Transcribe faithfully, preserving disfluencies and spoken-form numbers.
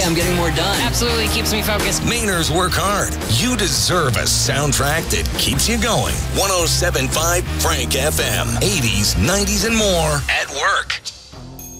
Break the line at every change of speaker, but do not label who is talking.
Hey, I'm getting more done.
Absolutely keeps me focused.
Mainers work hard. You deserve a soundtrack that keeps you going. one oh seven point five Frank F M. eighties, nineties, and more at work.